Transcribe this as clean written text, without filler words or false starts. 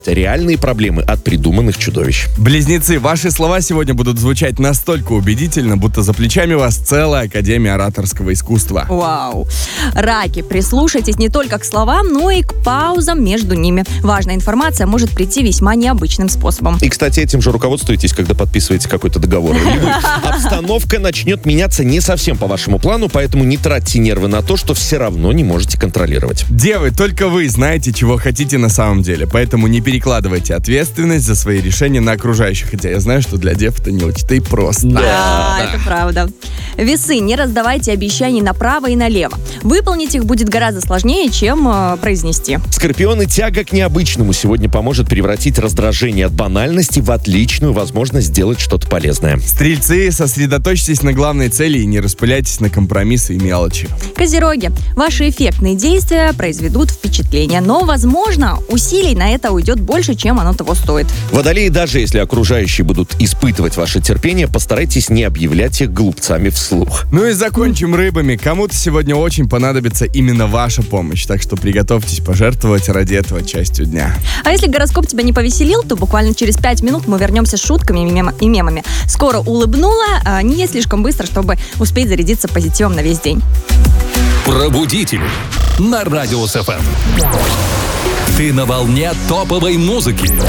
Реальные проблемы от придуманных чудовищ. Близнецы, ваши слова сегодня будут звучать настолько убедительно, будто за плечами у вас целая академия ораторского искусства. Вау. Раки, прислушайтесь не только к словам, но и к паузам между ними. Важная информация может прийти весьма необычным способом. И, кстати, этим же руководствуйтесь, когда подписываете какой-то договор. Обстановка начнет меняться не совсем по вашему плану, поэтому не тратьте нервы на то, что все равно не можете контролировать. Девы, только вы знаете, чего хотите на самом деле, поэтому не перекладывайте ответственность за свои решения на окружающих. Хотя я знаю, что для дев это не очень-то и просто. Да, это правда. Весы, не раздавайте обещаний направо и налево. Выполнить их будет гораздо сложнее, чем произнести. Скорпионы, тяга к необычному сегодня поможет превратить раздражение от банальности в отличную возможность сделать что-то полезное. Стрельцы, сосредоточьтесь на главной цели и не распыляйтесь на компромиссы и мелочи. Козероги, ваши эффектные действия произведут впечатление, но, возможно, усилий на это уйдет больше, чем оно того стоит. Водолеи, даже если окружающие будут испытывать ваше терпение, постарайтесь не объявлять их глупцами вслух. Ну и закончим рыбами. Кому-то сегодня очень понадобится именно ваша помощь, так что приготовьтесь пожертвовать ради этого частью дня. А если гороскоп тебя не повеселил, то буквально через 5 минут мы вернемся с шутками и мемами. Скоро улыбнула, не слишком быстро, чтобы успеть зарядиться позитивом на весь день. Пробудитель на Радио СФМ. Ты на волне топовой музыки.